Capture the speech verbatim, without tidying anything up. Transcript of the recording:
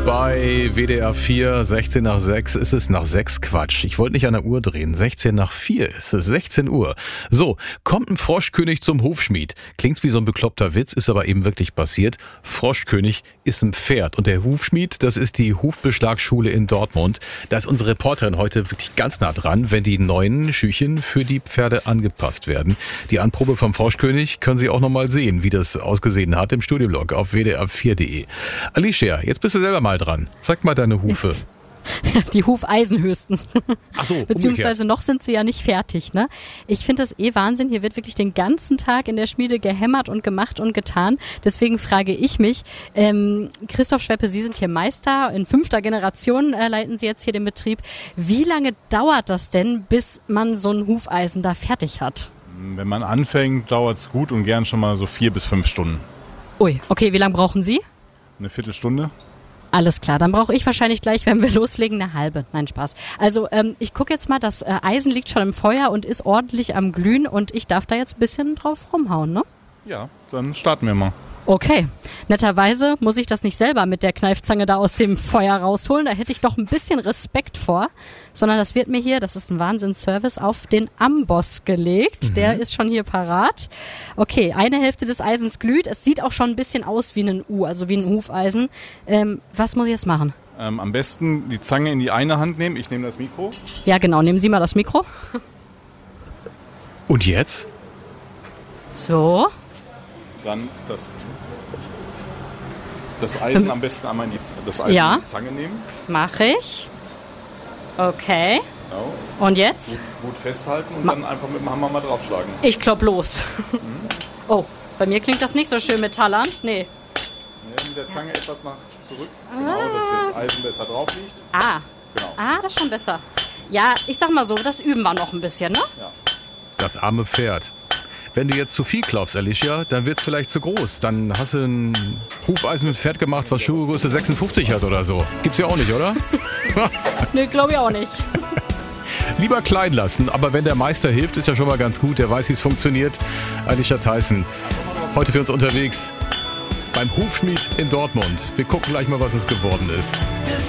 Bei W D R vier, sechzehn nach sechs ist es nach sechs Quatsch. Ich wollte nicht an der Uhr drehen. sechzehn nach vier ist es, sechzehn Uhr. So, kommt ein Froschkönig zum Hufschmied. Klingt wie so ein bekloppter Witz, ist aber eben wirklich passiert. Froschkönig ist ein Pferd und der Hufschmied, das ist die Hufbeschlagsschule in Dortmund. Da ist unsere Reporterin heute wirklich ganz nah dran, wenn die neuen Schüchen für die Pferde angepasst werden. Die Anprobe vom Froschkönig können Sie auch nochmal sehen, wie das ausgesehen hat im Studioblog auf w d r vier punkt de. Alicia, jetzt bist du selber mal dran. Zeig mal deine Hufe. Die Hufeisen höchstens. Ach so, beziehungsweise noch sind sie ja nicht fertig, ne? Ich finde das eh Wahnsinn. Hier wird wirklich den ganzen Tag in der Schmiede gehämmert und gemacht und getan. Deswegen frage ich mich, ähm, Christoph Schweppe, Sie sind hier Meister. In fünfter Generation äh, leiten Sie jetzt hier den Betrieb. Wie lange dauert das denn, bis man so ein Hufeisen da fertig hat? Wenn man anfängt, dauert es gut und gern schon mal so vier bis fünf Stunden. Ui, okay, wie lange brauchen Sie? Eine Viertelstunde. Alles klar, dann brauche ich wahrscheinlich gleich, wenn wir loslegen, eine halbe. Nein, Spaß. Also ähm, ich gucke jetzt mal, das äh, Eisen liegt schon im Feuer und ist ordentlich am Glühen und ich darf da jetzt ein bisschen drauf rumhauen, ne? Ja, dann starten wir mal. Okay, netterweise muss ich das nicht selber mit der Kneifzange da aus dem Feuer rausholen, da hätte ich doch ein bisschen Respekt vor, sondern das wird mir hier, das ist ein Wahnsinnsservice, auf den Amboss gelegt. Mhm. Der ist schon hier parat. Okay, eine Hälfte des Eisens glüht, es sieht auch schon ein bisschen aus wie ein U, also wie ein Hufeisen. Ähm, was muss ich jetzt machen? Ähm, am besten die Zange in die eine Hand nehmen, ich nehme das Mikro. Ja genau, nehmen Sie mal das Mikro. Und jetzt? So. Dann das, das Eisen am besten einmal in die, das Eisen ja. in die Zange nehmen. Mache ich. Okay. Genau. Und jetzt? Gut, gut festhalten und Ma- dann einfach mit dem Hammer mal draufschlagen. Ich klopp los. Mhm. Oh, bei mir klingt das nicht so schön metallern. Nee. Nee, mit der Zange etwas nach zurück. Genau, dass hier das Eisen besser drauf liegt. Ah. Genau. Ah, das ist schon besser. Ja, ich sag mal so, das üben wir noch ein bisschen, ne? Ja. Das arme Pferd. Wenn du jetzt zu viel glaubst, Alicia, dann wird's vielleicht zu groß. Dann hast du ein Hufeisen mit Pferd gemacht, was Schuhgröße sechsundfünfzig hat oder so. Gibt's ja auch nicht, oder? Nee, glaube ich auch nicht. Lieber klein lassen, aber wenn der Meister hilft, ist ja schon mal ganz gut. Der weiß, wie es funktioniert. Alicia Theissen, heute für uns unterwegs beim Hufschmied in Dortmund. Wir gucken gleich mal, was es geworden ist.